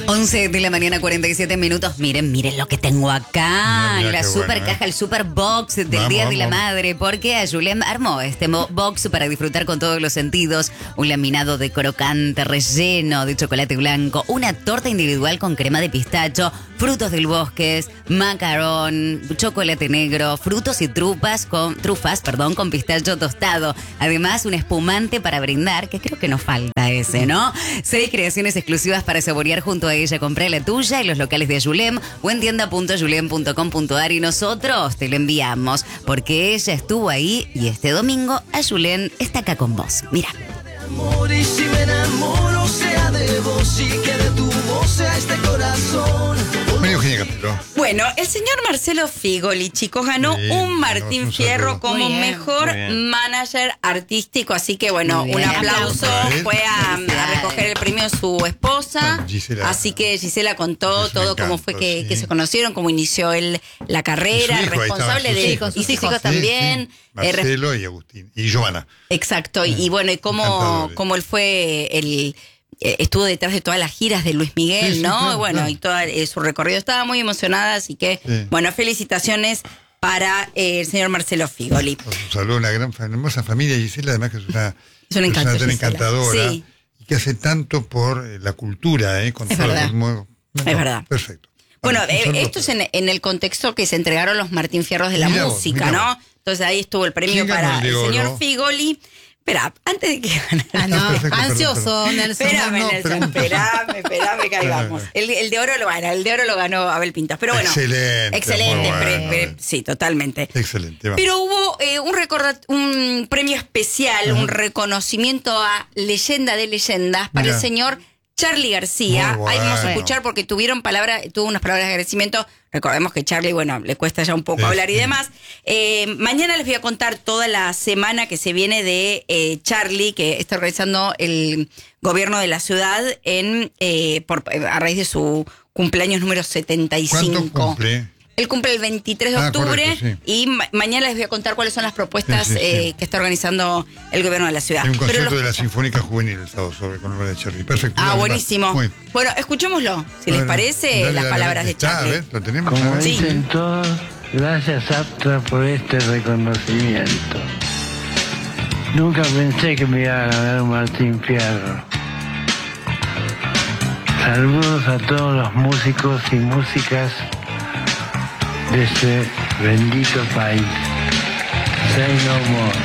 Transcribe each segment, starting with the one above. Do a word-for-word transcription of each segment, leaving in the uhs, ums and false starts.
once de la mañana, cuarenta y siete minutos. Miren, miren lo que tengo acá. Mira, la qué super bueno, caja, ¿eh? el super box del Vamos, Día de la vamos. Madre. Porque a Julián armó este mo- box para disfrutar con todos los sentidos. Un laminado de crocante relleno de chocolate blanco. Una torta individual con crema de pistacho. Frutos del bosque, macarón, chocolate negro, frutos y trufas con, trufas, perdón, con pistacho tostado. Además, un espumante para brindar, que creo que nos falta ese, ¿no? Seis creaciones exclusivas para saborear junto a ella. Compré la tuya en los locales de Julem o en tienda punto julem punto com punto ar y nosotros te lo enviamos porque ella estuvo ahí y este domingo a Julem está acá con vos. Mira. Amor, y si me enamoro sea de vos y que de tu voz sea este corazón. María Eugenia Castelo. Bueno, el señor Marcelo Figoli, chicos, ganó Sí, un Martín un Fierro saludo. como Muy bien, mejor muy bien. manager artístico, así que bueno, Muy un bien. aplauso. Aplausos. Fue a, a recoger el premio su esposa, Ah, Gisela. así que Gisela contó Es un todo cómo encanto, fue que, sí. que se conocieron, cómo inició él la carrera, Y su hijo, ahí responsable estaban de sus hijos. y sus hijos Sí, también. sí. eh, res- Marcelo y Agustín. Y Giovanna. Exacto, y, y bueno, y cómo, Encantadores. cómo él fue el eh, estuvo detrás de todas las giras de Luis Miguel, Sí, sí, ¿no? claro, Y bueno, claro. y todo eh, su recorrido, estaba muy emocionada, así que Sí. bueno, felicitaciones para eh, el señor Marcelo Figoli. Un saludo a una gran, fa- hermosa familia. Gisela, además, que es una, Es un encanto, persona tan Gisela. encantadora. Sí. Y que hace tanto por eh, la cultura, ¿eh? Con Es todo lo verdad. que mueve. No, Es verdad. Perfecto. Bueno, Vale, un eh, saludo esto es para- en, en el contexto que se entregaron los Martín Fierros de la Mirá vos, música, mirá ¿no? vos. Entonces ahí estuvo el premio ¿Quién ganó para el de el oro? señor Figoli. Espera, antes de que ganara. Ah, no, Ah, perfecto, ansioso, perdón, Nelson. Espérame, no, Nelson, pregunta. espérame, espérame, que ahí vamos. El, el de oro lo ganó, el de oro lo ganó Abel Pintos. Pero bueno, Excelente, excelente, muy pre- bueno. pre- sí, totalmente. Excelente. vamos. Pero hubo eh, un, recorda- un premio especial, un reconocimiento a leyenda de leyendas para Mirá. el señor Charly García. Muy Ahí vamos a bueno. escuchar porque tuvieron palabras, tuvo unas palabras de agradecimiento. Recordemos que Charly, bueno, le cuesta ya un poco Sí, hablar y sí. demás. Eh, mañana les voy a contar toda la semana que se viene de eh, Charly, que está organizando el gobierno de la ciudad en eh, por, a raíz de su cumpleaños número setenta y cinco. ¿Cuánto cumple? Él cumple el veintitrés de Ah, octubre correcto, sí. y ma- mañana les voy a contar cuáles son las propuestas Sí, sí, sí. eh, que está organizando el gobierno de la ciudad. Hay un Pero concierto los- de la Sinfónica Juvenil el sábado sobre con obra de Cherry. Perfecto. Ah, dale, buenísimo. va. Muy- Bueno, escuchémoslo, si les Dale, parece, dale, las dale, palabras de está, Charly. ¿ves? Lo tenemos. Como a ver. Sí. dicen todos, gracias Aptra por este reconocimiento. Nunca pensé que me iba a ganar un Martín Fierro. Saludos a todos los músicos y músicas de este bendito país. Say no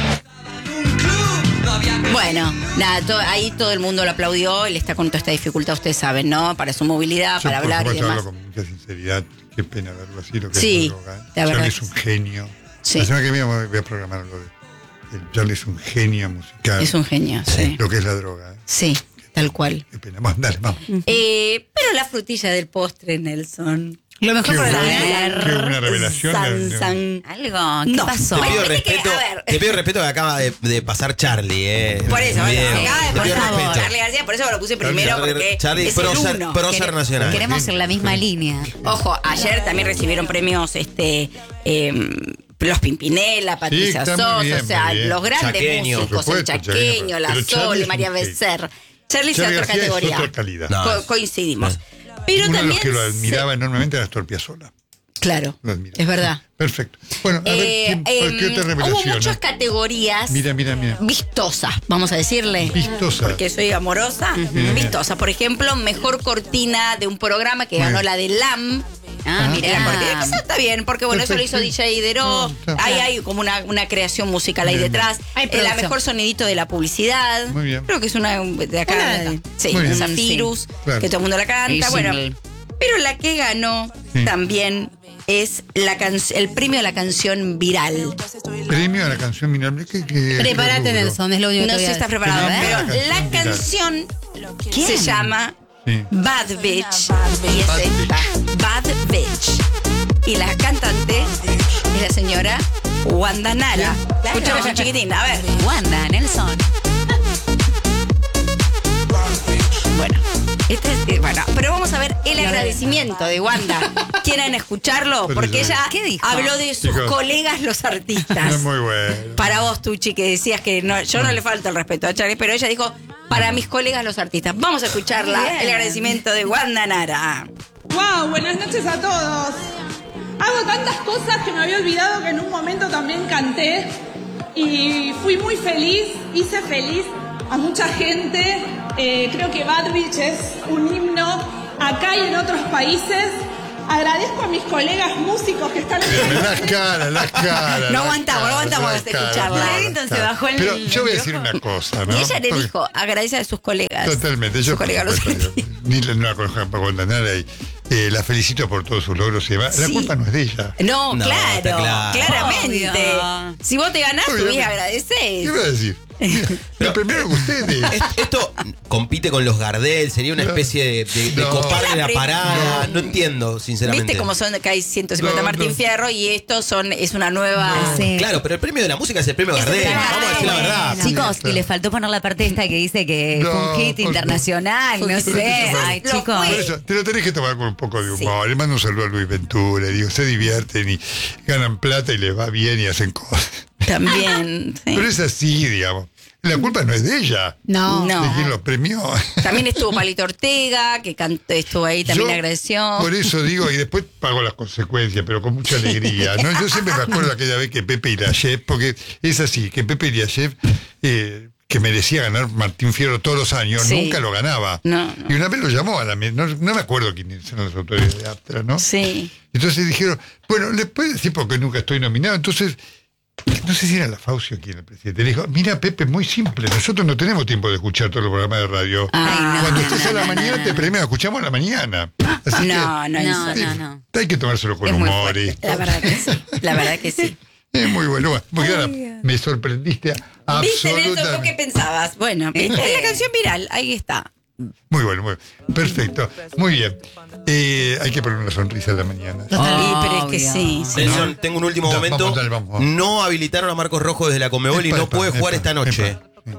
more. Bueno, nada, to- ahí todo el mundo lo aplaudió. Él está con toda esta dificultad, ustedes saben, ¿no? Para su movilidad, Yo, para por hablar y supuesto, demás. hablo con mucha sinceridad. Qué pena verlo así, lo que Sí, es la droga. ¿eh? la verdad Charlie que es un sí. genio. Sí. La semana que viene voy a programar algo de. el Charlie es un genio musical. Es un genio, sí. Lo que es la droga. ¿eh? Sí, tal cual. Qué pena. Vamos, dale, vamos. Eh, pero la frutilla del postre, Nelson. Lo mejor Qué para la buena, vida. qué buena revelación. San, de- san. ¿Algo? ¿Qué No. pasó? Te pido, Bueno, tiene que- respeto, a ver. te pido respeto que acaba de, de pasar Charlie, eh. Por eso, El bueno, video. acaba de Te pido pasar respeto. Charly García, por eso lo puse primero, Charlie- porque Charlie, es el prócer, uno. prócer Quere- nacional. Queremos en la misma línea. Ojo, ayer también recibieron premios este eh, los Pimpinela, Patricia está muy Sosa, bien, o sea, muy bien. los grandes Chaqueño, músicos, por el supuesto, Chaqueño, Chaqueño, La pero Charly Sole, es María un Becerra. Charly es Charly otra García es categoría. otra calidad. No. Co- coincidimos. Pero Uno de los también que lo se- admiraba enormemente era Astor Piazzolla. Claro, Lo admiraba. es verdad. Perfecto. Bueno, a ver, Eh, ¿quién, ¿por em, qué otra hubo revelación? muchas categorías Mira, mira, mira. vistosas, vamos a decirle. Vistosa. Porque soy amorosa. Mira, Vistosa. Por ejemplo, mejor cortina de un programa que Muy ganó bien. la de L A M. Ah, En la cortina, que mirá. eso está bien, porque bueno, eso lo hizo D J Dero. No, está. Ahí hay como una, una creación musical ahí Bien, detrás. Hay Eh, la producción. mejor sonidito de la publicidad. Muy bien. Creo que es una de acá. Una de- de- sí, Muy bien. Zafirus, Sí, claro. que todo el mundo la canta. El Bueno, single. pero la que ganó Sí. también es la can- el premio a la canción viral. Premio a la canción Minerva. ¿Qué, qué, Prepárate, qué rubro? Nelson, es lo único No que sé voy si a estás decir. preparado, Premio a la pero la canción canción ¿Quién? se llama Sí. Bad Bitch y es Bad esta, Bad Bitch. Y la cantante es la señora Wanda Nara. Escuchamos un chiquitín, a ver. Wanda, Nelson. Bueno, Este es, eh, bueno, pero vamos a ver el agradecimiento de Wanda. ¿Quieren escucharlo? Pero Porque sí. ella ¿Qué dijo? habló de sus Dijo- colegas los artistas. Es muy bueno. Para vos, Tucci, que decías que no, yo no le falto el respeto a Charlie, pero ella dijo, para mis colegas los artistas. Vamos a escucharla, Muy bien. el agradecimiento de Wanda Nara. Wow, buenas noches a todos. Hago tantas cosas que me había olvidado que en un momento también canté y fui muy feliz, hice feliz a mucha gente. Eh, creo que Bad Bitch es un himno acá y en otros países. Agradezco a mis colegas músicos que están en Las caras, las caras. No las aguantamos, no caras, aguantamos las de caras, escucarla. no, las Entonces caras. bajó el- Pero yo voy a decir una cosa, ¿no? Y ella le Porque- dijo, agradece a sus colegas. Totalmente, yo Sus colegas los por supuesto, artistas. ni la- no la conozco a Wanda Nara y eh, la felicito por todos sus logros y demás. La Sí. culpa no es de ella. No, No, claro, está claro. claramente. Obvio. Si vos te ganás, Obviamente. subís ¿Qué agradeces. iba a decir? Pero primero que ustedes. Es- Esto compite con los Gardel, sería una especie de, de, de No. coparle la No. parada. No entiendo, sinceramente. ¿Viste cómo son que hay ciento cincuenta No, Martín no. Fierro y estos son es una nueva Sí. Claro, pero el premio de la música es el premio Es el Gardel. premio Vamos a decir la Gardel. verdad. Chicos, claro. y le faltó poner la parte esta que dice que No, fue un hit por- internacional, Fue no un hit sé. internacional. Ay, Lo chicos. fue. Por eso, te lo tenés que tomar con un poco de humor. Le mando un saludo a Luis Ventura. Digo, se divierten y ganan plata y les va bien y hacen cosas. también. sí. Pero es así, digamos. La culpa no es de ella. No. No. De quien lo premió. También estuvo Palito Ortega, que cantó, estuvo ahí, también Yo, agradeció. Por eso digo, y después pago las consecuencias, pero con mucha alegría. ¿no? Yo siempre me acuerdo aquella vez que Pepe Irayev, porque es así, que Pepe Irayev, eh, que merecía ganar Martín Fierro todos los años, Sí. nunca lo ganaba. No, no. Y una vez lo llamó a la mesa, no, no me acuerdo quiénes eran las autoridades de Aptra, ¿no? Sí. Entonces dijeron, bueno, ¿le puede decir porque nunca estoy nominado? Entonces, no sé si era la Faucio quien el presidente. Le dijo, mira, Pepe, muy simple. Nosotros no tenemos tiempo de escuchar todos los programas de radio. Ay, no, Cuando no, estés no, a la no, mañana no, te no. premiamos, escuchamos a la mañana. Así No, que, no, No, eso. sí, no, no. hay que tomárselo con Es muy humor. fuerte. y- La verdad que sí. La verdad que sí. Es muy bueno. Bueno, porque ahora me sorprendiste ¿Viste, Nelson? ¿Vos qué absolutamente. pensabas? Bueno, es la canción viral, ahí está. Muy bueno, muy bueno. Perfecto. Muy bien. Eh, hay que poner una sonrisa en la mañana. Y, pero es que Obvio. sí. sí. Nelson, tengo un último Da, momento. vamos, dale, vamos, vamos. No habilitaron a Marcos Rojo desde la Conmebol y Epa, no epa, puede jugar epa, esta noche. epa.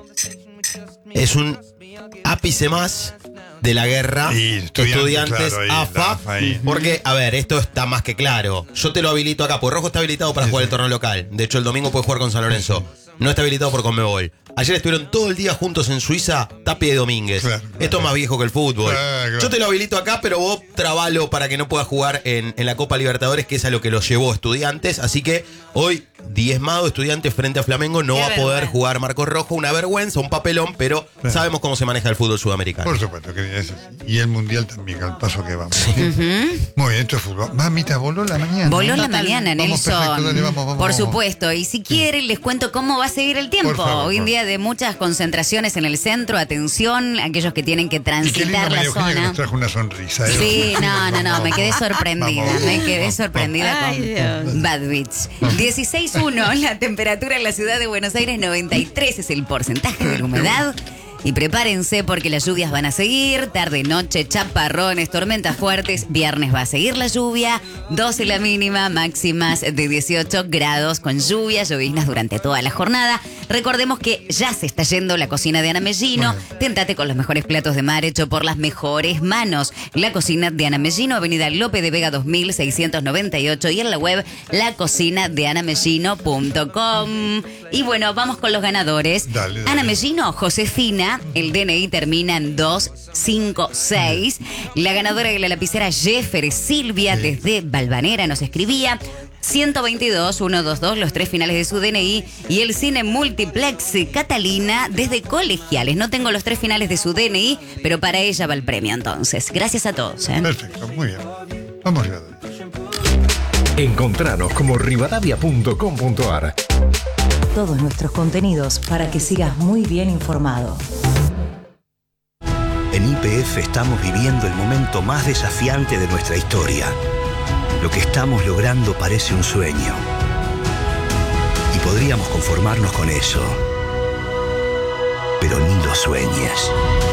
Es un ápice más de la guerra. Y estudiantes, estudiantes, claro, ahí, A F A. la A F A ahí. Porque, a ver, esto está más que claro. Yo te lo habilito acá, porque Rojo está habilitado para Sí, jugar sí. el torneo local. De hecho, el domingo puede jugar con San Lorenzo. No está habilitado por Conmebol. Ayer estuvieron todo el día juntos en Suiza, Tapia y Domínguez. Claro, claro. Esto es más viejo que el fútbol. Claro, claro. Yo te lo habilito acá, pero vos trabalo para que no pueda jugar en, en la Copa Libertadores, que es a lo que lo llevó Estudiantes. Así que hoy, diezmado Estudiantes frente a Flamengo, no Qué va a poder vergüenza. jugar Marcos Rojo. Una vergüenza, un papelón, pero Claro. sabemos cómo se maneja el fútbol sudamericano. Por supuesto que es así. Y el mundial también, al paso que vamos. Muy bien, esto es fútbol. Mamita, voló la mañana. Voló la Total. mañana, Vamos, Nelson. perfecto, dale, vamos, vamos, Por vamos. supuesto. Y si quieren, les cuento cómo va a seguir el tiempo. Por favor, Hoy en por día de muchas concentraciones en el centro. Atención, aquellos que tienen que Y qué lindo transitar la María Eugenia que zona. nos trajo una sonrisa. ¿eh? Sí, no, no, no, me quedé sorprendida, Vamos. me quedé sorprendida Ay, Dios. con Bad Beats. dieciséis punto uno, la temperatura en la ciudad de Buenos Aires, noventa y tres es el porcentaje de la humedad. Y prepárense porque las lluvias van a seguir, tarde, noche, chaparrones, tormentas fuertes, viernes va a seguir la lluvia, doce la mínima, máximas de dieciocho grados con lluvia, lloviznas durante toda la jornada. Recordemos que ya se está yendo la cocina de Ana Mellino, tentate con los mejores platos de mar hecho por las mejores manos. La cocina de Ana Mellino, avenida Lope de Vega dos mil seiscientos noventa y ocho y en la web la cocina de ana mellino punto com. Y bueno, vamos con los ganadores. Dale, dale. Ana Mellino, Josefina, el D N I termina en dos cinco seis. La ganadora de la lapicera Jeffer Silvia desde Valvanera nos escribía ciento veintidós, ciento veintidós, los tres finales de su D N I. Y el cine multiplex Catalina desde Colegiales. No tengo los tres finales de su D N I, pero para ella va el premio entonces. Gracias a todos. ¿eh? Perfecto, muy bien. Vamos a Encontranos como rivadavia punto com punto ar. Todos nuestros contenidos para que sigas muy bien informado. En Y P F estamos viviendo el momento más desafiante de nuestra historia. Lo que estamos logrando parece un sueño. Y podríamos conformarnos con eso. Pero ni lo sueñes.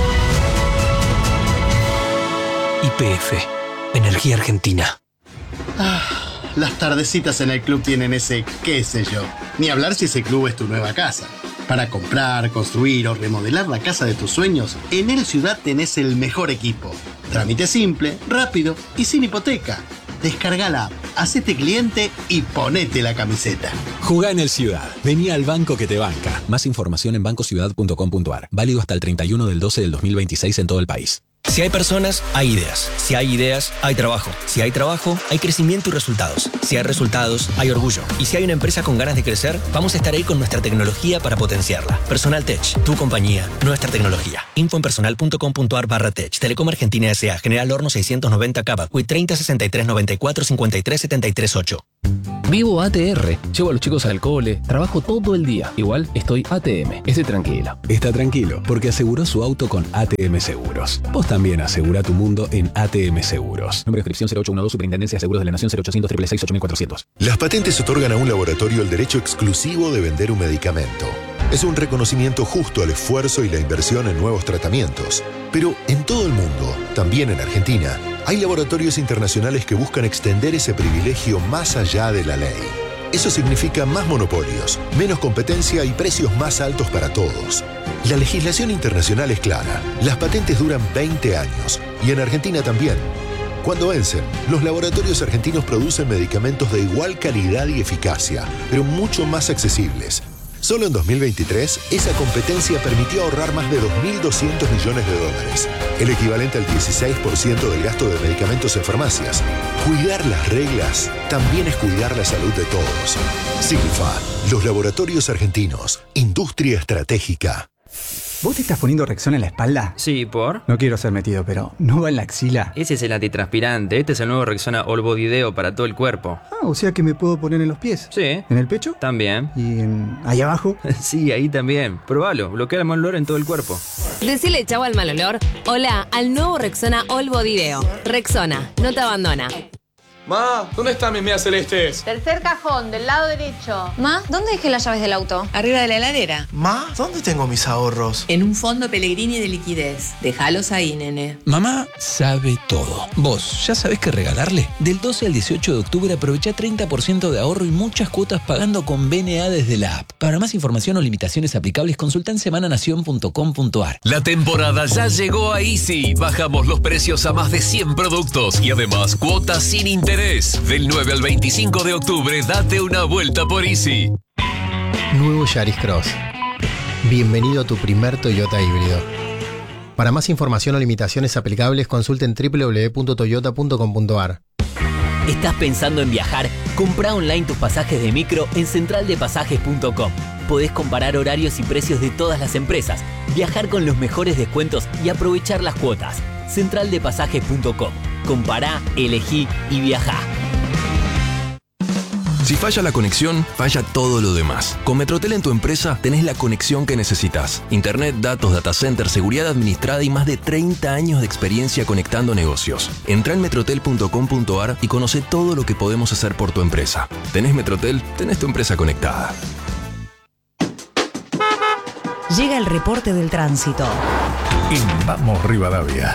Y P F, Energía Argentina. Las tardecitas en el club tienen ese qué sé yo. Ni hablar si ese club es tu nueva casa. Para comprar, construir o remodelar la casa de tus sueños, en El Ciudad tenés el mejor equipo. Trámite simple, rápido y sin hipoteca. Descarga la app, hacete cliente y ponete la camiseta. Jugá en El Ciudad. Vení al banco que te banca. Más información en banco ciudad punto com punto ar. Válido hasta el treinta y uno del doce del dos mil veintiséis en todo el país. Si hay personas, hay ideas. Si hay ideas, hay trabajo. Si hay trabajo, hay crecimiento y resultados. Si hay resultados, hay orgullo. Y si hay una empresa con ganas de crecer, vamos a estar ahí con nuestra tecnología para potenciarla. Personal Tech, tu compañía, nuestra tecnología. Info en personal punto com punto ar barra tech. Telecom Argentina S A. General Horno seiscientos noventa Cava. Q I treinta sesenta y tres noventa y cuatro cincuenta y tres setenta y tres ocho. Vivo A T R. Llevo a los chicos al cole. Trabajo todo el día. Igual estoy A T M. Esté tranquilo. Está tranquilo porque aseguró su auto con A T M Seguros. Vos también asegura tu mundo en A T M Seguros. Número de inscripción cero ocho uno dos, Superintendencia de Seguros de la Nación, cero ochocientos, seiscientos sesenta y seis, ocho mil cuatrocientos. Las patentes otorgan a un laboratorio el derecho exclusivo de vender un medicamento. Es un reconocimiento justo al esfuerzo y la inversión en nuevos tratamientos. Pero en todo el mundo, también en Argentina, hay laboratorios internacionales que buscan extender ese privilegio más allá de la ley. Eso significa más monopolios, menos competencia y precios más altos para todos. La legislación internacional es clara. Las patentes duran veinte años y en Argentina también. Cuando vencen, los laboratorios argentinos producen medicamentos de igual calidad y eficacia, pero mucho más accesibles. Solo en dos mil veintitrés, esa competencia permitió ahorrar más de dos mil doscientos millones de dólares, el equivalente al dieciséis por ciento del gasto de medicamentos en farmacias. Cuidar las reglas también es cuidar la salud de todos. Signifa, los laboratorios argentinos, industria estratégica. ¿Vos te estás poniendo Rexona en la espalda? Sí, ¿por? No quiero ser metido, pero ¿no va en la axila? Ese es el antitranspirante. Este es el nuevo Rexona All Body Deo para todo el cuerpo. Ah, o sea que me puedo poner en los pies. Sí. ¿En el pecho? También. ¿Y en... ahí abajo? Sí, ahí también. Probalo. Bloquea el mal olor en todo el cuerpo. Decile chau al mal olor. Hola al nuevo Rexona All Body Deo. Rexona, no te abandona. Ma, ¿dónde están mis medias celestes? Tercer cajón, del lado derecho. Ma, ¿dónde dejé las llaves del auto? Arriba de la heladera. Ma, ¿dónde tengo mis ahorros? En un fondo Pellegrini de liquidez. Déjalos ahí, nene. Mamá sabe todo. ¿Vos ya sabés qué regalarle? Del doce al dieciocho de octubre aprovecha treinta por ciento de ahorro y muchas cuotas pagando con B N A desde la app. Para más información o limitaciones aplicables, consulta en semana nación punto com punto ar. La temporada ya llegó a Easy. Bajamos los precios a más de cien productos y además cuotas sin interés. Del nueve al veinticinco de octubre, date una vuelta por Easy. Nuevo Yaris Cross. Bienvenido a tu primer Toyota híbrido. Para más información o limitaciones aplicables, consulte en doble u doble u doble u punto toyota punto com punto ar. ¿Estás pensando en viajar? Comprá online tus pasajes de micro en central de pasajes punto com. Podés comparar horarios y precios de todas las empresas, viajar con los mejores descuentos y aprovechar las cuotas. central de pasajes punto com. Compará, elegí y viajá. Si falla la conexión, falla todo lo demás. Con Metrotel en tu empresa tenés la conexión que necesitas. Internet, datos, data center, seguridad administrada y más de treinta años de experiencia conectando negocios. Entrá en metrotel punto com punto ar y conoce todo lo que podemos hacer por tu empresa. ¿Tenés Metrotel? Tenés tu empresa conectada. Llega el reporte del tránsito. En Vamos Rivadavia.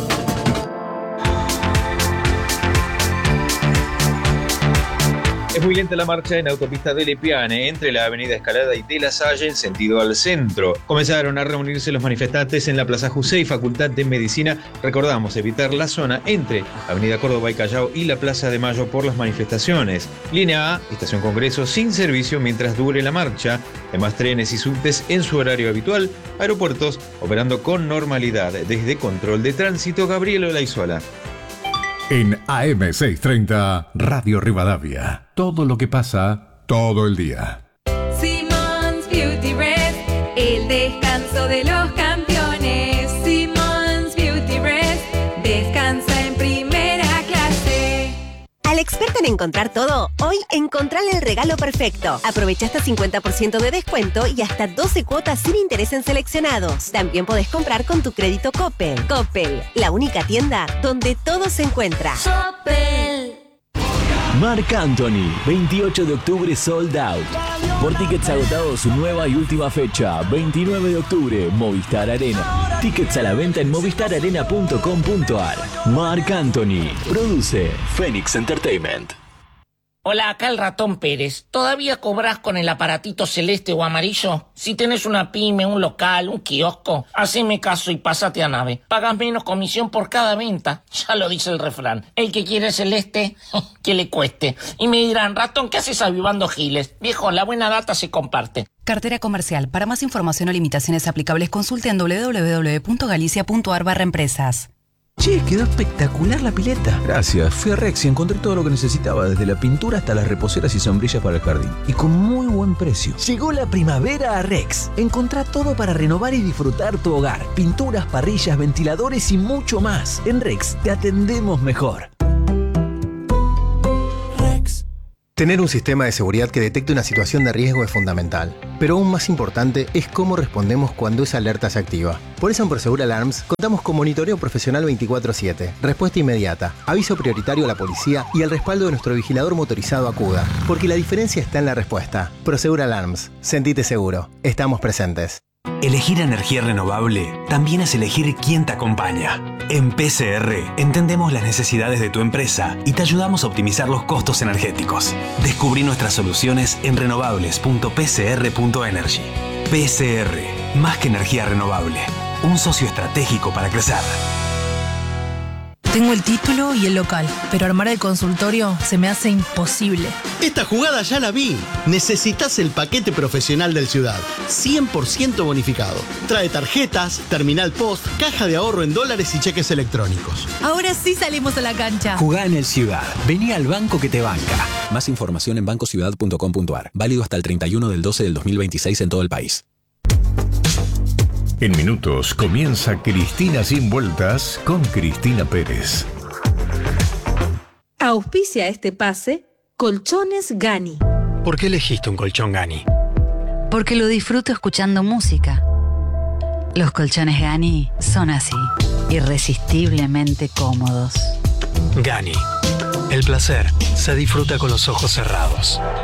Es muy lenta la marcha en autopista de Lepiane, entre la avenida Escalada y de la Salle en sentido al centro. Comenzaron a reunirse los manifestantes en la Plaza José y Facultad de Medicina. Recordamos evitar la zona entre avenida Córdoba y Callao y la Plaza de Mayo por las manifestaciones. Línea A, Estación Congreso, sin servicio mientras dure la marcha. Además, trenes y subtes en su horario habitual. Aeropuertos operando con normalidad. Desde Control de Tránsito, Gabriel Olaizola. En A M seiscientos treinta, Radio Rivadavia. Todo lo que pasa, todo el día. Simmons Beauty Rest, el descanso de los campeones. Simmons Beauty Rest, descansa en primera clase. Al experto en encontrar todo, hoy encontrale el regalo perfecto. Aprovecha hasta cincuenta por ciento de descuento y hasta doce cuotas sin interés en seleccionados. También podés comprar con tu crédito Coppel. Coppel, la única tienda donde todo se encuentra. Coppel. Marc Anthony, veintiocho de octubre sold out. Por tickets agotados, su nueva y última fecha, veintinueve de octubre, Movistar Arena. Tickets a la venta en movistar arena punto com punto ar. Marc Anthony, produce Phoenix Entertainment. Hola, acá el ratón Pérez. ¿Todavía cobras con el aparatito celeste o amarillo? Si tenés una pyme, un local, un kiosco, haceme caso y pásate a Nave. Pagas menos comisión por cada venta. Ya lo dice el refrán. El que quiere celeste, que le cueste. Y me dirán, ratón, ¿qué haces avivando giles? Viejo, la buena data se comparte. Cartera comercial. Para más información o limitaciones aplicables, consulte en doble u doble u doble u punto galicia punto ar barra empresas. Che, quedó espectacular la pileta. Gracias. Fui a Rex y encontré todo lo que necesitaba, desde la pintura hasta las reposeras y sombrillas para el jardín. Y con muy buen precio. Llegó la primavera a Rex. Encontrá todo para renovar y disfrutar tu hogar. Pinturas, parrillas, ventiladores y mucho más. En Rex te atendemos mejor. Tener un sistema de seguridad que detecte una situación de riesgo es fundamental, pero aún más importante es cómo respondemos cuando esa alerta se activa. Por eso en Prosegur Alarms contamos con monitoreo profesional veinticuatro siete, respuesta inmediata, aviso prioritario a la policía y el respaldo de nuestro vigilador motorizado Acuda, porque la diferencia está en la respuesta. Prosegur Alarms, sentite seguro, estamos presentes. Elegir energía renovable también es elegir quién te acompaña. En P C R entendemos las necesidades de tu empresa y te ayudamos a optimizar los costos energéticos. Descubrí nuestras soluciones en renovables punto p c r punto energy. P C R, más que energía renovable, un socio estratégico para crecer. Tengo el título y el local, pero armar el consultorio se me hace imposible. Esta jugada ya la vi. Necesitas el paquete profesional del Ciudad, cien por ciento bonificado. Trae tarjetas, terminal post, caja de ahorro en dólares y cheques electrónicos. Ahora sí salimos a la cancha. Jugá en el Ciudad. Vení al banco que te banca. Más información en banco ciudad punto com punto ar. Válido hasta el treinta y uno del doce del dos mil veintiséis en todo el país. En minutos comienza Cristina Sin Vueltas con Cristina Pérez. Auspicia este pase Colchones Gani. ¿Por qué elegiste un colchón Gani? Porque lo disfruto escuchando música. Los colchones Gani son así, irresistiblemente cómodos. Gani. El placer se disfruta con los ojos cerrados.